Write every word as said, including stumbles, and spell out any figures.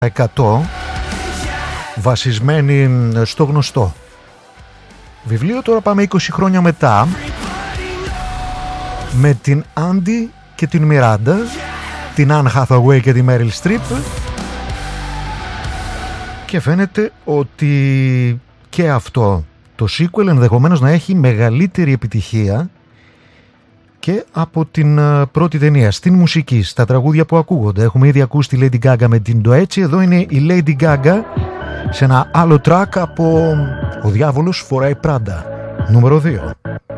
εκατό βασισμένη στο γνωστό βιβλίο. Τώρα πάμε είκοσι χρόνια μετά με την Άντι και την Μιράντα, την Anne Hathaway και τη Meryl Streep, και φαίνεται ότι και αυτό το sequel ενδεχομένως να έχει μεγαλύτερη επιτυχία και από την πρώτη ταινία. Στην μουσική, στα τραγούδια που ακούγονται, έχουμε ήδη ακούσει τη Lady Gaga με την Doechi. Εδώ είναι η Lady Gaga σε ένα άλλο track από «Ο διάβολος φοράει Πράντα», νούμερο δύο.